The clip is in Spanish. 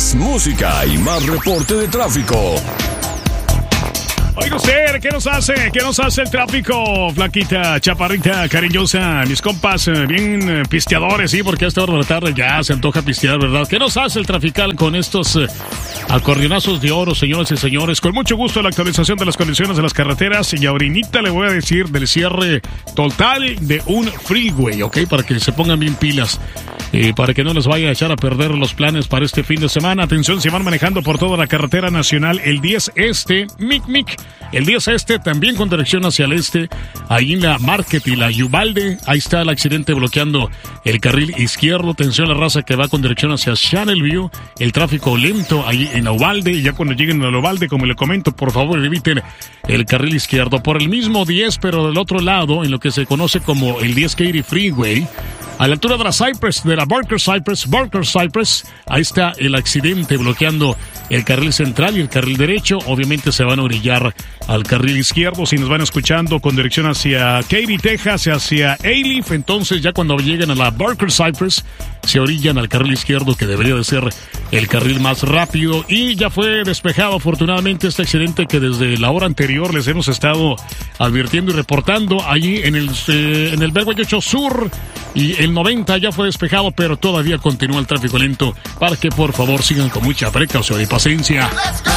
más música y más reporte de tráfico. Oiga usted, ¿qué nos hace? ¿Qué nos hace el tráfico? Flaquita, chaparrita, cariñosa, mis compas, bien pisteadores, sí, porque a esta hora de la tarde ya se antoja pistear, ¿verdad? ¿Qué nos hace el trafical con estos acordeonazos de oro, señoras y señores? Con mucho gusto la actualización de las condiciones de las carreteras y ahorita le voy a decir del cierre total de un freeway, ¿ok? Para que se pongan bien pilas. Para que no les vaya a echar a perder los planes para este fin de semana. Atención, si van manejando por toda la carretera nacional, el 10 este, el 10 este también con dirección hacia el este, ahí en la Market y la Uvalde, ahí está el accidente bloqueando el carril izquierdo. Atención a la raza que va con dirección hacia Channelview, el tráfico lento ahí en la Uvalde, y ya cuando lleguen a la Uvalde, como le comento, por favor eviten el carril izquierdo. Por el mismo 10, pero del otro lado, en lo que se conoce como el 10 Katy Freeway, a la altura de la Cypress, de la Barker Cypress, ahí está el accidente bloqueando el carril central y el carril derecho. Obviamente se van a orillar al carril izquierdo si nos van escuchando con dirección hacia Katy, Texas, hacia Alief. Entonces ya cuando lleguen a la Barker Cypress se orillan al carril izquierdo, que debería de ser el carril más rápido. Y ya fue despejado afortunadamente este accidente que desde la hora anterior les hemos estado advirtiendo y reportando allí en el Beltway 8 Sur, y el 90 ya fue despejado, pero todavía continúa el tráfico lento, para que por favor sigan con mucha precaución y paciencia.